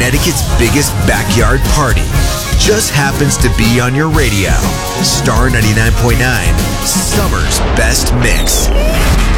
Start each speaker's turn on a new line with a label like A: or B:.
A: Connecticut's biggest backyard party just happens to be on your radio. Star 99.9, Summer's Best Mix.